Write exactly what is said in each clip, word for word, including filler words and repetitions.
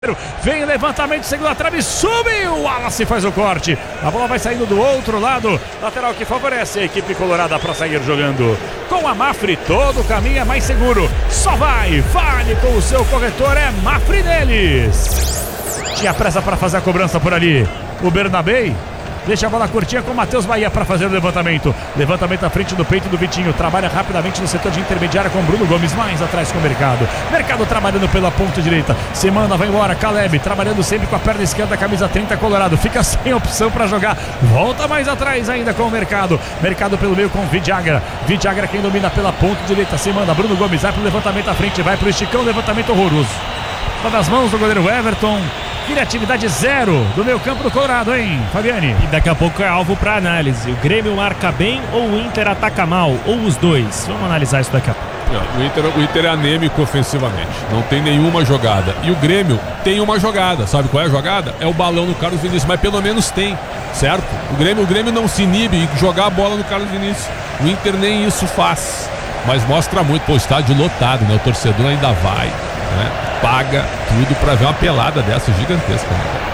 Vem o levantamento, segunda trave, subiu, o Wallace faz o corte, a bola vai saindo do outro lado, lateral que favorece a equipe colorada para sair jogando. Com a Mafre, todo o caminho é mais seguro, só vai, vale com o seu corretor, é Mafre neles. Tinha pressa para fazer a cobrança por ali, o Bernabei deixa a bola curtinha com o Matheus Bahia para fazer o levantamento. Levantamento à frente do peito do Vitinho. Trabalha rapidamente no setor de intermediária com Bruno Gomes. Mais atrás com o Mercado. Mercado trabalhando pela ponta direita. Semana vai embora. Caleb trabalhando sempre com a perna esquerda. Camisa trinta Colorado. Fica sem opção para jogar. Volta mais atrás ainda com o Mercado. Mercado pelo meio com o Vidagra. Vidagra quem domina pela ponta direita. Semana. Bruno Gomes vai para o levantamento à frente. Vai para o esticão. Levantamento horroroso. Tá nas mãos do goleiro Everton. Criatividade zero do meio campo do Colorado, hein, Fabiane? E daqui a pouco é alvo para análise. O Grêmio marca bem ou o Inter ataca mal? Ou os dois? Vamos analisar isso daqui a pouco. Não, o, Inter, o Inter é anêmico ofensivamente. Não tem nenhuma jogada. E o Grêmio tem uma jogada. Sabe qual é a jogada? É o balão no Carlos Vinícius. Mas pelo menos tem, certo? O Grêmio, o Grêmio não se inibe em jogar a bola no Carlos Vinícius. O Inter nem isso faz. Mas mostra muito. Pô, o estádio lotado, né? O torcedor ainda vai, né? Paga tudo pra ver uma pelada dessa gigantesca,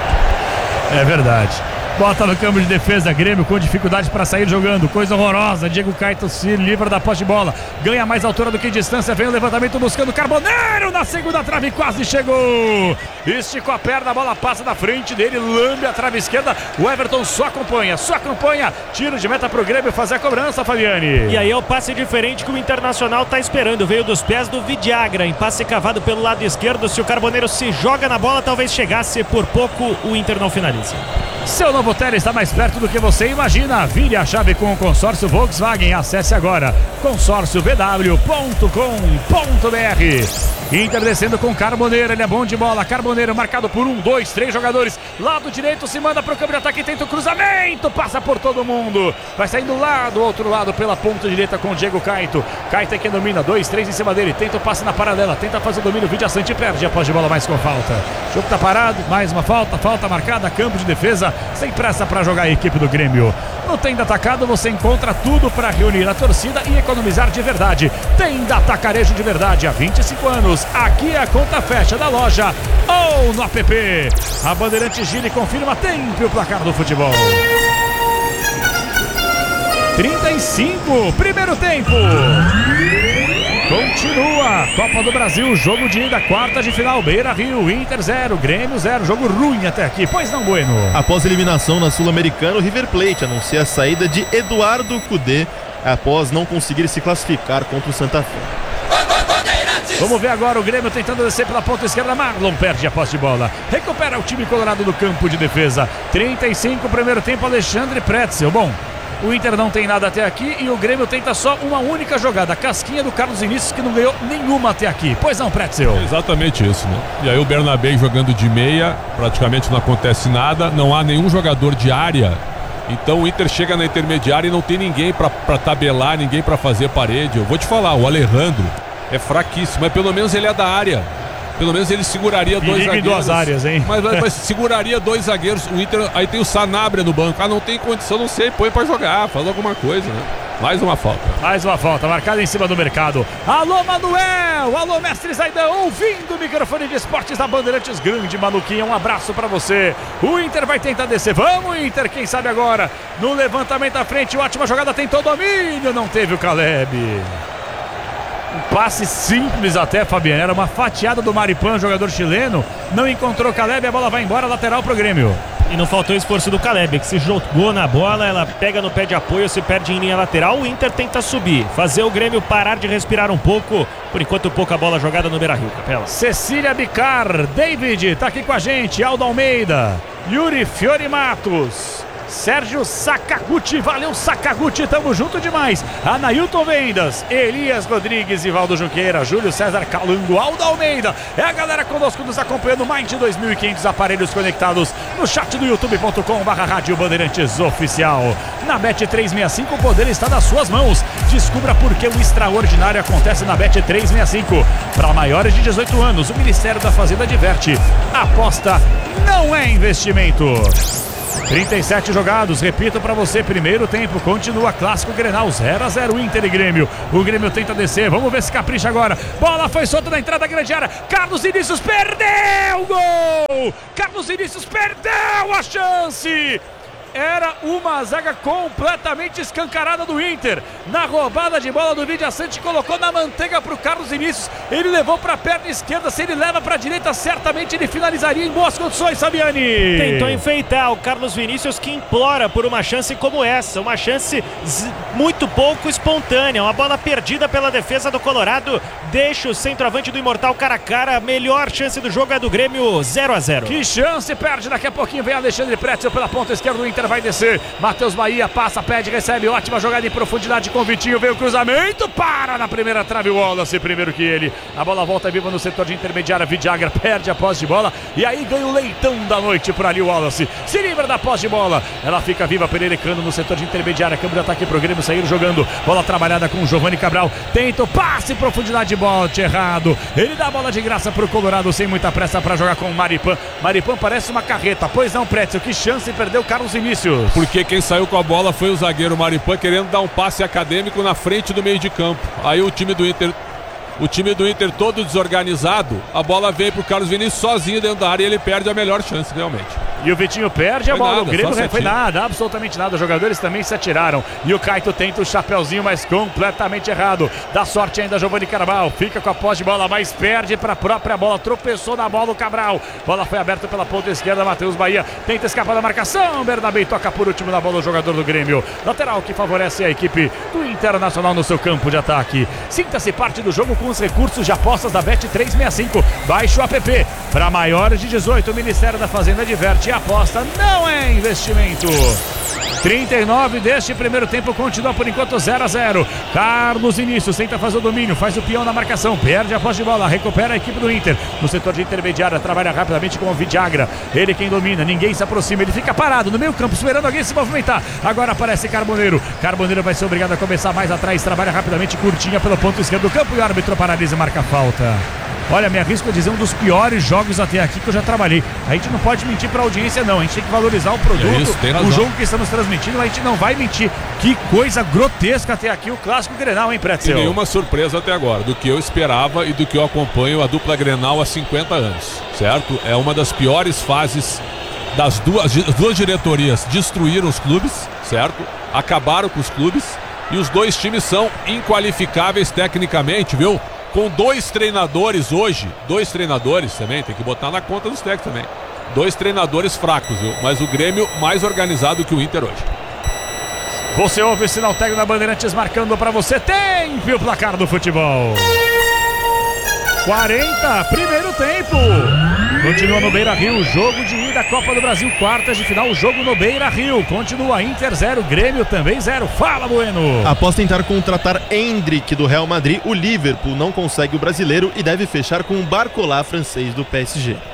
né? É verdade. Bota no campo de defesa, Grêmio com dificuldade para sair jogando, coisa horrorosa. Diego Caetano se livra da posse de bola, ganha mais altura do que distância. Vem o levantamento buscando Carboneiro na segunda trave, quase chegou. Esticou a perna, a bola passa da frente dele, lambe a trave esquerda. O Everton só acompanha, só acompanha. Tiro de meta pro Grêmio fazer a cobrança, Fabiane. E aí é o passe diferente que o Internacional tá esperando. Veio dos pés do Vidagra, em passe cavado pelo lado esquerdo. Se o Carboneiro se joga na bola, talvez chegasse. Por pouco o Inter não finaliza. Seu novo Tele está mais perto do que você imagina. Vire a chave com o consórcio Volkswagen. Acesse agora consórcio v w ponto com ponto b r. Inter descendo com Carboneiro, ele é bom de bola. Carboneiro marcado por um, dois, três jogadores. Lado direito se manda para o campo de ataque, tenta o cruzamento, passa por todo mundo. Vai saindo lá do outro lado pela ponta direita com o Diego Caetano. Caetano é quem domina, dois, três em cima dele. Tenta o passe na paralela, tenta fazer o domínio. Vidia Sante perde a posse de bola, mais com falta. O jogo tá parado, mais uma falta, falta marcada, campo de defesa. Sem pressa para jogar a equipe do Grêmio. No Tenda Atacado você encontra tudo para reunir a torcida e economizar de verdade. Tenda Atacarejo de verdade há vinte e cinco anos. Aqui a conta fecha da loja ou no app. A Bandeirante gira e confirma tempo e o placar do futebol. trinta e cinco, primeiro tempo. Continua, Copa do Brasil, jogo de ida, quarta de final, Beira Rio, Inter zero, Grêmio zero, jogo ruim até aqui, pois não, Bueno? Após eliminação na Sul-Americana, o River Plate anuncia a saída de Eduardo Cudê após não conseguir se classificar contra o Santa Fé. Vamos ver agora o Grêmio tentando descer pela ponta esquerda. Marlon perde a posse de bola, recupera o time colorado do campo de defesa. trinta e cinco, primeiro tempo, Alexandre Pretzel. Bom, o Inter não tem nada até aqui e o Grêmio tenta só uma única jogada, a casquinha do Carlos Vinícius, que não ganhou nenhuma até aqui. Pois não, Pretzel? É exatamente isso, né? E aí o Bernabei jogando de meia, praticamente não acontece nada, não há nenhum jogador de área. Então o Inter chega na intermediária e não tem ninguém pra, pra tabelar, ninguém pra fazer parede. Eu vou te falar, o Alejandro é fraquíssimo, mas pelo menos ele é da área. Pelo menos ele seguraria dois zagueiros. Duas áreas, hein? Mas, mas seguraria dois zagueiros. O Inter, aí tem o Sanabria no banco. Ah, não tem condição, não sei, põe pra jogar, faz alguma coisa, né? Mais uma falta. Mais uma falta, marcada em cima do Mercado. Alô, Manuel! Alô, mestre Zaidan, ouvindo o microfone de esportes da Bandeirantes. Grande Maluquinha, um abraço pra você. O Inter vai tentar descer. Vamos, Inter, quem sabe agora. No levantamento à frente, ótima jogada, tentou domínio, não teve o Caleb. Um passe simples até, Fabiano. Era uma fatiada do Maripan, jogador chileno. Não encontrou Caleb, a bola vai embora, lateral pro Grêmio. E não faltou esforço do Caleb, que se jogou na bola, ela pega no pé de apoio, se perde em linha lateral. O Inter tenta subir, fazer o Grêmio parar de respirar um pouco. Por enquanto, pouca bola jogada no Beira Rio, Capela. Cecília Bicar, David, tá aqui com a gente. Aldo Almeida, Yuri Fiore Matos, Sérgio Sakaguchi, valeu Sakaguchi, tamo junto demais. Anailton Vendas, Elias Rodrigues, Ivaldo Junqueira, Júlio César Calango, Aldo Almeida. É a galera conosco nos acompanhando, mais de dois mil e quinhentos aparelhos conectados no chat do youtube ponto com barra rádio Bandeirantes Oficial. Na Bet trezentos e sessenta e cinco o poder está nas suas mãos. Descubra por que o extraordinário acontece na Bet trezentos e sessenta e cinco. Para maiores de dezoito anos, o Ministério da Fazenda adverte: aposta não é investimento. trinta e sete jogados, repito pra você, primeiro tempo, continua clássico Grenal, zero a zero Inter e Grêmio. O Grêmio tenta descer, vamos ver se capricha agora. Bola foi solta na entrada da grande área, Carlos Vinícius perdeu o gol! Carlos Vinícius perdeu a chance! Era uma zaga completamente escancarada do Inter. Na roubada de bola do Vidiaçante, colocou na manteiga para o Carlos Vinícius. Ele levou para a perna esquerda. Se ele leva para a direita, certamente ele finalizaria em boas condições, Saviani. Tentou enfeitar o Carlos Vinícius, que implora por uma chance como essa. Uma chance muito pouco espontânea. Uma bola perdida pela defesa do Colorado. Deixa o centroavante do Imortal cara a cara. A melhor chance do jogo é do Grêmio, zero a zero. Que chance, perde. Daqui a pouquinho vem Alexandre Pretzel pela ponta esquerda do Inter. Vai descer, Matheus Bahia passa, pede, recebe, ótima jogada em profundidade com o Vitinho, veio o cruzamento, para na primeira trave o Wallace, primeiro que ele, a bola volta viva no setor de intermediária, Vidiagra perde a posse de bola, e aí ganha o leitão da noite por ali o Wallace, se livra da posse de bola, ela fica viva, Pererecano no setor de intermediária, câmbio de ataque pro Grêmio, sair jogando, bola trabalhada com o Giovanni Cabral, tenta o passe, profundidade de bote, errado, ele dá a bola de graça pro Colorado, sem muita pressa para jogar com o Maripan, Maripan parece uma carreta, pois não, Pretzel, que chance perdeu Carlos Vinícius. Porque quem saiu com a bola foi o zagueiro Maripan querendo dar um passe acadêmico na frente do meio de campo. Aí o time do Inter, o time do Inter todo desorganizado, a bola vem pro Carlos Vinícius sozinho dentro da área e ele perde a melhor chance realmente. E o Vitinho perde a foi bola, nada, o Grêmio não foi nada, absolutamente nada, os jogadores também se atiraram, e o Caito tenta o chapeuzinho, mas completamente errado, dá sorte ainda Giovanni Cabral, fica com a posse de bola, mas perde para a própria bola, tropeçou na bola o Cabral, bola foi aberta pela ponta esquerda, Matheus Bahia tenta escapar da marcação, Bernabé toca por último na bola o jogador do Grêmio, lateral que favorece a equipe do Internacional no seu campo de ataque. Sinta-se parte do jogo com os recursos de apostas da Bet trezentos e sessenta e cinco, baixe o app, para maiores de dezoito, o Ministério da Fazenda diverte e aposta não é investimento. trinta e nove deste primeiro tempo, continua por enquanto zero a zero. Carlos Vinícius tenta fazer o domínio, faz o peão na marcação, perde a posse de bola, recupera a equipe do Inter no setor de intermediária, trabalha rapidamente com o Vidiagra, ele quem domina, ninguém se aproxima, ele fica parado no meio campo esperando alguém se movimentar, agora aparece Carboneiro, Carboneiro vai ser obrigado a começar mais atrás, trabalha rapidamente curtinha pelo ponto esquerdo do campo e o árbitro paralisa e marca a falta. Olha, me arrisco a dizer um dos piores jogos até aqui que eu já trabalhei. A gente não pode mentir pra audiência, não. A gente tem que valorizar o produto, é isso, tem razão. O jogo que estamos transmitindo, a gente não vai mentir. Que coisa grotesca até aqui o clássico Grenal, hein, Pretzel? E nenhuma surpresa até agora, do que eu esperava e do que eu acompanho a dupla Grenal há cinquenta anos, certo? É uma das piores fases das duas, as duas diretorias destruíram os clubes, certo? Acabaram com os clubes e os dois times são inqualificáveis tecnicamente, viu? Com dois treinadores hoje, dois treinadores também, tem que botar na conta dos técnicos também. Dois treinadores fracos, viu? Mas o Grêmio mais organizado que o Inter hoje. Você ouve o sinal técnico da Bandeirantes marcando pra você. Tempo o placar do futebol. quarenta, primeiro tempo. Continua no Beira-Rio, jogo de ida, Copa do Brasil, quartas de final, jogo no Beira-Rio. Continua Inter zero, Grêmio também zero. Fala, Bueno. Após tentar contratar Endrick do Real Madrid, o Liverpool não consegue o brasileiro e deve fechar com o Barcola francês do P S G.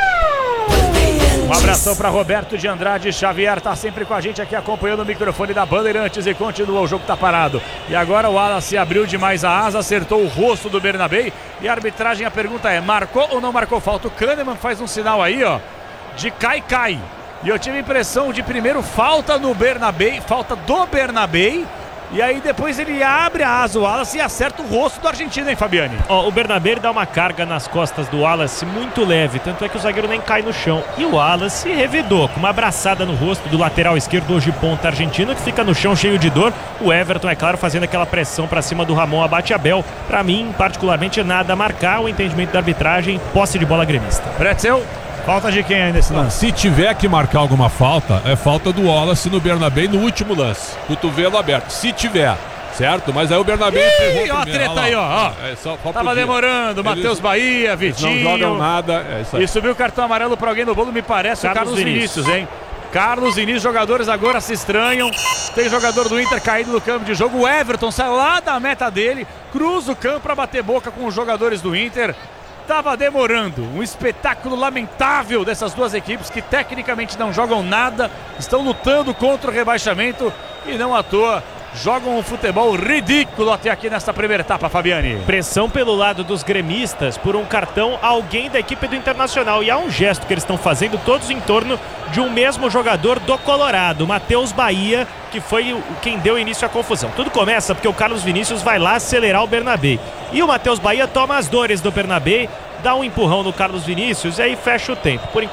Um abração para Roberto de Andrade Xavier, tá sempre com a gente aqui acompanhando o microfone da Bandeirantes e continua, o jogo tá parado. E agora o Wallace abriu demais a asa, acertou o rosto do Bernabé e a arbitragem, a pergunta é, marcou ou não marcou falta? O Kahneman faz um sinal aí, ó, de cai-cai. E eu tive a impressão de primeiro falta no Bernabé, falta do Bernabé. E aí depois ele abre a asa, o Wallace, e acerta o rosto do argentino, hein, Fabiani? Ó, o Bernabé dá uma carga nas costas do Wallace muito leve, tanto é que o zagueiro nem cai no chão. E o Wallace revidou com uma abraçada no rosto do lateral esquerdo, hoje ponta argentino, que fica no chão cheio de dor. O Everton, é claro, fazendo aquela pressão pra cima do Ramon Abate-Abel. Pra mim, particularmente, nada a marcar. O entendimento da arbitragem, posse de bola gremista. Pretzel, falta de quem aí nesse lance? Se tiver que marcar alguma falta, é falta do Wallace no Bernabé no último lance. Cotovelo aberto, se tiver, certo? Mas aí o Bernabé Ih, ó a treta aí, ó. ó. É, só, só Tava demorando, Matheus Bahia, Vitinho. Não jogam nada, é isso aí. E subiu o cartão amarelo pra alguém no bolo, me parece, Carlos o Carlos Vinícius, Vinícius, hein? Carlos Vinícius, jogadores agora se estranham. Tem jogador do Inter caído no campo de jogo. O Everton saiu lá da meta dele, cruza o campo pra bater boca com os jogadores do Inter. Tava demorando, um espetáculo lamentável dessas duas equipes que tecnicamente não jogam nada, estão lutando contra o rebaixamento e não à toa jogam um futebol ridículo até aqui nesta primeira etapa, Fabiane. Pressão pelo lado dos gremistas por um cartão a alguém da equipe do Internacional. E há um gesto que eles estão fazendo todos em torno de um mesmo jogador do Colorado, Matheus Bahia, que foi o, quem deu início à confusão. Tudo começa porque o Carlos Vinícius vai lá acelerar o Bernabé. E o Matheus Bahia toma as dores do Bernabé, dá um empurrão no Carlos Vinícius e aí fecha o tempo. Por